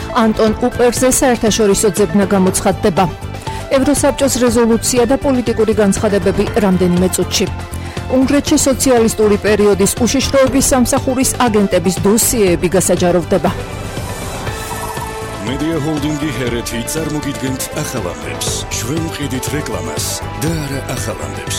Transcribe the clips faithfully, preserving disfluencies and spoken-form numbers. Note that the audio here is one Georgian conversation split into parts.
ანტონ უპერზე საერთაშორისო ძებნა გამოცხადდება. ევროსაბჭოს რეზოლუცია და პოლიტიკური განცხადებები რამდენიმე წუთში. უნგრეთში სოციალისტური პერიოდის უშიშროების სამსახურის აგენტების დოსიეები გასაჯაროვდება. Media Holding-ი ჰერეთი წარმოგიდგენთ ახალამდებს, ჩვენ ვყიდით რეკლამას და არა ახალამდებს.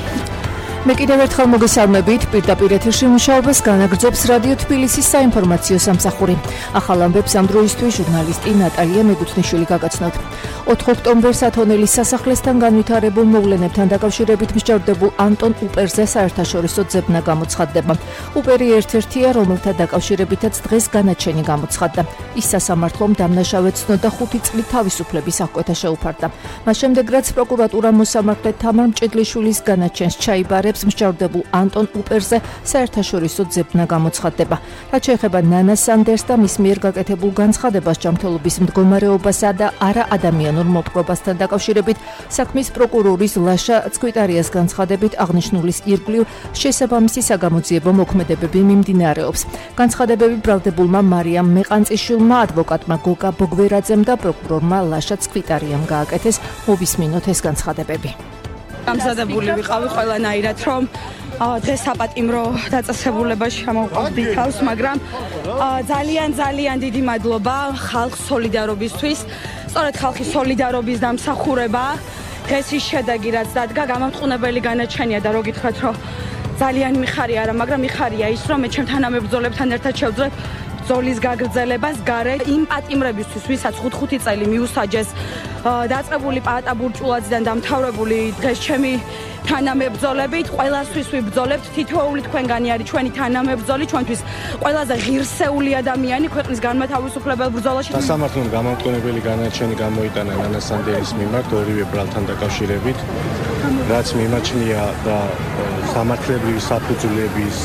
მე კიდევ ერთხელ მოგესალმებით, პირდაპირ ეთერში მუშაობას განაგრძობს რადიო თბილისის საინფორმაციო სამსახური. ახალ ამბებს ამ დროისთვის ჟურნალისტი ნატალია მეგუთნიშვილი გაგაცნოთ. ოთხ ოქტომბერს ათონელის სასახლესთან განვითარებულ მოვლენებთან დაკავშირებით მსჯავრდებულ ანტონ უპერზე საერთაშორისო ძებნა გამოცხადდება. უპერი ერთ-ერთია, რომელთა დაკავშირებითაც დღეს განაჩენი გამოცხადდა. ის სასამართლომ დამნაშავედ ცნოდა ხუთი წლით თავისუფლების აღკვეთა შეუფარდა. მას შემდეგ, რაც პროკურატურა მოსამართლე თამარ მჭედლიშვილის განაჩენს ჩაიბარებს, მსჯავრდებულ ანტონ უპერზე საერთაშორისო ძებნა გამოცხადდება. რაც შეეხება ნანა სანდერს და მის მიერ გაკეთებულ განცხადებას ჯანმრთელობის მდგომარეობასა და არა ადამიანურ მოპყრობასთან დაკავშირებით, საქმის პროკურორის ლაშა ცკვიტარიას განცხადებით აღნიშნულის ირგვლივ შესაბამისი საგამოძიებო მოქმედებები მიმდინარეობს. განცხადებები ბრალდებულმა მარიამ მეყანწიშვილმა, ადვოკატმა გოგა ბოგვერაძემ და პროკურორმა ლაშა ცკვიტარიამ გააკეთეს. მოვისმინოთ ეს განცხადებები. გამზადებული ვიყავი ყველანაირად, რომ დღეს საპატიმრო დაწესებულებაში ჩამოვყავდი თავს, მაგრამ ძალიან ძალიან დიდი მადლობა ხალხს სოლიდარობისთვის. სწორედ ხალხის სოლიდარობის დამსახურება დღეს ის შედეგი, რაც დადგა, გამამტყუნებელი განაჩენია და რო გითხრათ, რომ ძალიან მიხარია, არა, მაგრამ მიხარია ის, რომ მე ჩემთან ამებრძოლებთან ერთად შევძლებთ ბრძოლის გაგრძელებას გარეთ იმ პატიმრებისთვის, ვისაც ხუთ-ხუთი წელი მიუსაჯეს დაწყებული პაატა ბურჭულაძიდან დამთავრებული დღეს ჩემი თანამებრძოლებით, ყველასთვის ვიბრძოლებთ, თითოეული თქვენგანი არის ჩვენი თანამებრძოლი, ჩვენთვის ყველაზე ღირსეული ადამიანი ქვეყნის განმათავისუფლებელ ბრძოლაში. სასამართლომ გამამტყუნებელი განაჩენი გამოიტანა ნანა სანდერის მიმართ ორივე ბრალთან დაკავშირებით, რაც მიმაჩნია და სამართლებრივი საფუძვლების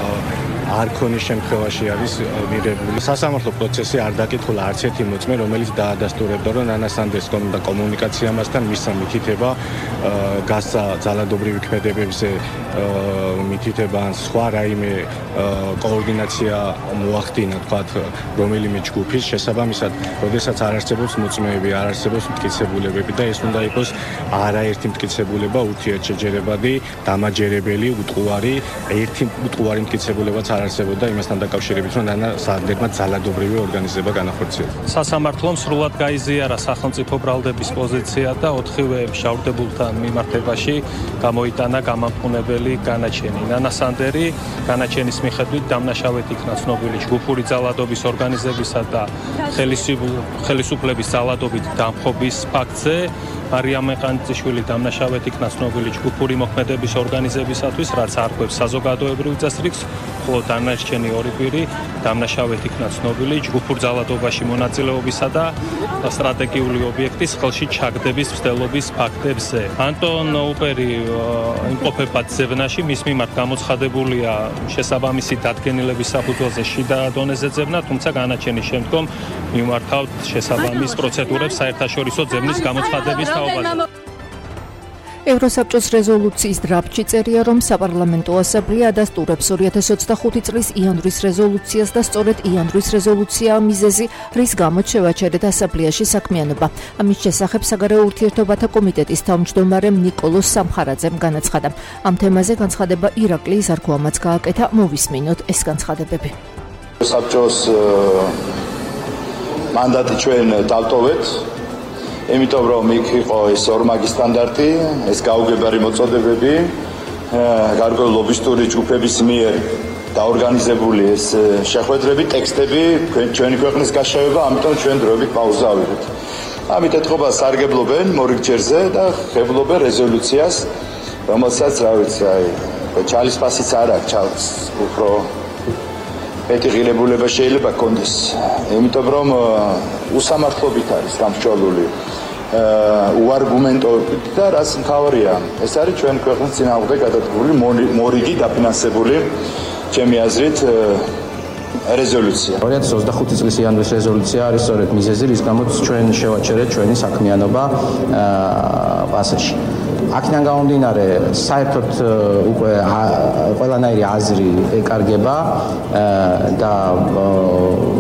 არ ქონის შემთხვევაში არის მიღებული. სასამართლო პროცესი არ დაკითხულა არც ერთი მოწმე, რომელიც დაადასტურებდა, რომ ნანა სანდერს ჰქონდა კომუნიკაცია მასთან, მისცა მითითება, გასცა ძალადობრივი ქმედებებზე მითითება ან სხვა რაიმე კოორდინაცია მოახდინა, თქვათ, რომელიმე ჯგუფის შესაბამისად, როდესაც არ არსებობს მოწმეები, არ არსებობს მტკიცებულებები და ეს უნდა იყოს არაერთი მტკიცებულება, ურთიერთშეჯერებადი, დამაჯერებელი, უტყუარი, ერთი უტყუარი მტკიცებულებაც არ არსებობდა იმასთან დაკავშირებით, რომ ნანა სანდერმა ძალადობრივი ორგანიზება განახორციელა. სასამართლომ სრულად გაიზიარა სახელმწიფო ბრალდების პოზიცია და ოთხივე მშავრდებულთან მიმართებაში გამოიტანა გამამტყუნებელი განაჩენი. ნანა სანდერი განაჩენის მიხედვით დამნაშავედ იქნა ცნობილი ჯგუფური ძალადობის ორგანიზებისა და ხელისუფლების ძალადობით დამხობის ფაქტზე. მარიამ მეყანწიშვილი დამნაშავედ იქნა ცნობილი ჯგუფური მოქმედების ორგანიზებისათვის, რაც არღვევს საზოგადოებრივ წესრიგს, ხოლო დანარჩენი ორი პირი დამნაშავედ იქნა ცნობილი ჯგუფურ ძალადობაში მონაწილეობისა და სტრატეგიული ობიექტის ხელში ჩაგდების მცდელობის ფაქტებზე. ანტონ უპერი იმყოფება ძებნაში, მის მიმართ გამოცხადებულია შესაბამისი დადგენილების საფუძველზე შიდა დონეზე ძებნა, თუმცა განაჩენის შემდგომ მიმართავთ შესაბამის პროცედურებს საერთაშორისო ძებნის გამოცხადების ევროსაბჭოს რეზოლუციის დრაფტში წერია, რომ საპარლამენტო ასამბლეა ადასტურებს ორი ათას ოცდახუთი წლის იანვრის რეზოლუციას და სწორედ იანვრის რეზოლუციაა მიზეზი, რის გამოც შევაჩერეთ ასამბლეაში საქმიანობა. ამის შესახებ საგარეო ურთიერთობათა კომიტეტის თავმჯდომარემ ნიკოლოს სამხარაძემ განაცხადა. ამ თემაზე განცხადება ირაკლი ზარქოამაც გააკეთა. მოვისმინოთ ეს განცხადებები. საბჭოს მანდატი ჩვენ დავტოვეთ. იმიტომ რომ იქ იყო ეს ორმაგი სტანდარტი, ეს გაუგებარი მოწოდებები, გარკვეული ლობისტური ჯგუფების მიერ დაორგანიზებული ეს შეხვედრები, ტექსტები, ჩვენი ქვეყნის გაშევება, ამიტომ ჩვენ დროებით პაუზა ავიღეთ. ამით ეთყობა სარგებლობენ მორიგჯერზე და ხებლობენ რეზოლუციას, რომელსაც რა ვიცი, აი, ჩალისფასიც არ აქვს, ჩალს უფრო მეტი ღირებულება შეიძლება კონდეს. იმიტომ რომ უსამართლობით არის გამსჭვალული უარგუმენტოებით და რაც მთავარია, ეს არის ჩვენ ქვეყნის წინააღმდეგ გადადგმული მორიგი დაფინანსებული, ჩემი აზრით, რეზოლუცია. ორი ათას ოცდახუთი წლის იანვრის რეზოლუცია არის სწორედ მიზეზი, რის გამოც ჩვენ შევაჩერეთ ჩვენი საქმიანობა პასეში. აქედან გამომდინარე, საერთოდ უკვე ყველანაირი აზრი ეკარგება და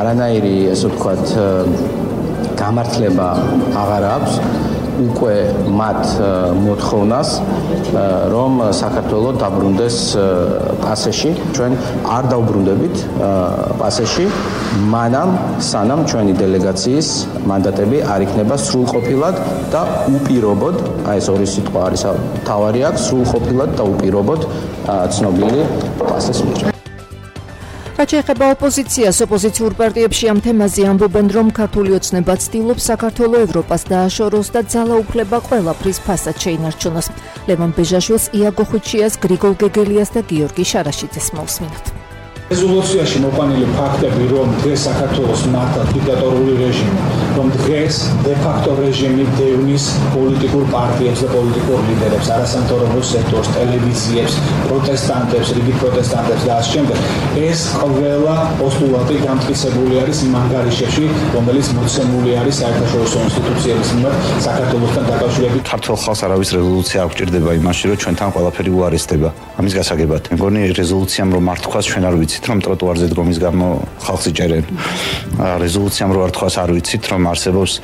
არანაირი, ესე ვთქვათ, გამართლება აღარ აქვს უკვე მათ მოთხოვნას, რომ საქართველოს დაბრუნდეს პასეში. ჩვენ არ დავბრუნდებით პასეში, მანამ სანამ ჩვენი დელეგაციის მანდატები არ იქნება სრულყოფილად და უპირობოდ, აი ეს ორი სიტყვა არის თავარი აქვს, სრულყოფილად და უპირობოდ ცნობილი პასეს მიერ. რაც შეეხება ოპოზიციას, ოპოზიციურ პარტიებში ამ თემაზე ამბობენ, რომ ქართული ოცნება ცდილობს საქართველოს ევროპას დააშოროს და ძალაუფლება ყველაფრის ფასად შეინარჩუნოს. ლევან ბეჟაშვილს, იაგო ხვიჩიას, გრიგოლ გეგელიას და გიორგი შარაშიძეს მოусმინოთ. რეზოლუციაში მოყვანილი ფაქტები, რომ დღეს საქართველოს მართლა დიქტატორული რეჟიმი, რომ დღეს დე-ფაქტო რეჟიმი დევნის პოლიტიკურ პარტიებს და პოლიტიკურ ლიდერებს, არასამთავრობო სექტორს, ტელევიზიებს, პროტესტანტებს, რიგი პროტესტანტებს და ამ შემდეგ, ეს ყველა პოსტულატი გამტკიცებული არის იმ ანგარიშებში, რომელიც მოცემული არის საერთაშორისო ინსტიტუციების მიმართ საქართველოსთან დაკავშირებით. ქართულ ხალხს არავის რეზოლუცია არ გვჭირდება იმაში, რომ ჩვენთან ყველაფერი უარესდება. ამის გასაგებად, მეგონი რეზოლუციამ რომ არ თქვას, ჩვენ არ ვიცით რომ ტროტუარზე დგომის გამო ხალხს იჭერენ. რეზოლუციამ რო არ თქვას არ ვიცით რომ არსებობს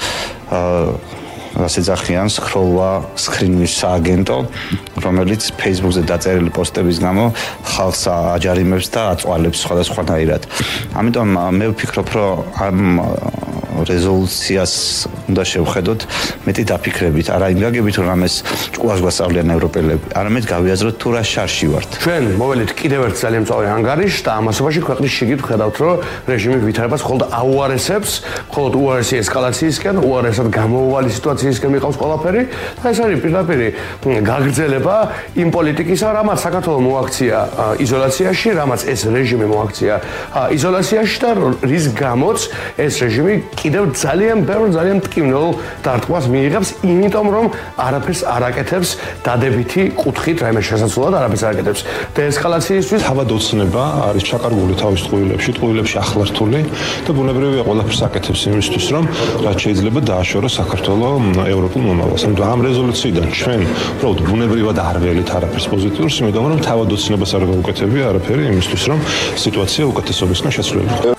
ასე ძახიან სქროლვა სკრინვის სააგენტო, რომელიც Facebook-ზე დაწერილი პოსტების გამო ხალხს აჯარიმებს და აწვალებს სხვადასხვანაირად. ამიტომ მე ვფიქრობ, რომ ამ რეზოლუციას უნდა შევხედოთ მეტი დაფიქრებით, არა იმ გაგებით, რომ ეს ჭკუას გვასწავლიან ევროპელები, არამედ გავიაზროთ თუ რა შარში ვართ. ჩვენ მოველით კიდევ ერთ ძალიან მწვავე ანგარიშს და ამასობაში ქვეყნის შიგნით ვხედავთ, რომ რეჟიმი ვითარებას მხოლოდ აუარესებს, მხოლოდ უარესი ესკალაციისკენ, უარესად გამოუვალი სიტუაციისკენ მიყავს ყველაფერი და ეს არის პირდაპირ გაგრძელება იმ პოლიტიკისა, რამაც საქართველოს მოაქცია იზოლაციაში, რამაც ეს რეჟიმი მოაქცია იზოლაციაში და რის გამოც ეს რეჟიმი კიდევ ძალიან ბევრ ძალიან მტკივნეულ დარტყმას მიიღებს, იმიტომ რომ არაფერს არ აკეთებს დადებითი კუთხით, რაიმე შესაძლებლად არაფერს არ აკეთებს. დეესკალაციისთვის თავად ოცნება არის ჩაკარგული თავის ტყუილებში, ტყუილებში ახლართული და ბუნებრივია ყველაფერს აკეთებს იმისთვის, რომ რაც შეიძლება დააშოროს საქართველოს ევროპულ მომავალს. ამ რეზოლუციიდან ჩვენ უბრალოდ ბუნებრივად არ ველით არაფერს პოზიტიურს, იმიტომ რომ თავად ოცნებას არ გაუკეთებია არაფერი იმისთვის, რომ სიტუაცია უკეთესობისკენ შეცვლილიყო.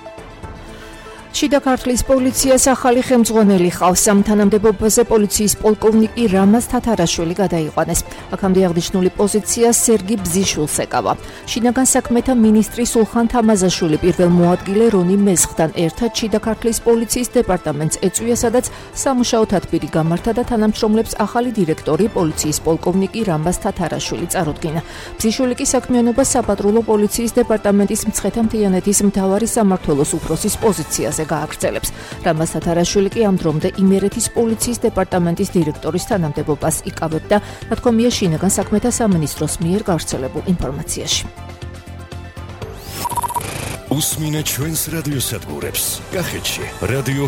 შიდა ქართლის პოლიციას ახალი ხელმძღვანელი ყავს. ამ თანამდებობაზე პოლიციის პოლკოვნიკი რამაზ თათარაშვილი გადაიყვანეს. აქამდე აღნიშნული პოზიცია სერგი ბზიშვილს ეკავა. შინაგან საქმეთა მინისტრი სულხან თამაზაშვილი პირველ მოადგილე რონი მესხთან ერთად შიდა ქართლის პოლიციის დეპარტამენტს ეწვია, სადაც სამუშაო თათბირი გამართა და თანამშრომლებს ახალი დირექტორი პოლიციის პოლკოვნიკი რამაზ თათარაშვილი წარუდგინა. ბზიშვილი კი საქმიანობას საპატრულო პოლიციის დეპარტამენტის მცხეთა მთიანეთის მთავარი სამმართველოს უფროსის პოზიციაზე გააგრძელებს. რამაზ თათარაშვილი კი ამ დრომდე იმერეთის პოლიციის დეპარტამენტის დირექტორის თანამდებობას იკავებდა, თქმია შინაგან საქმეთა სამინისტროს მიერ გავრცელებულ ინფორმაციაში. უსმინეთ ჩვენს რადიოსადგურებს. კახეთში რადიო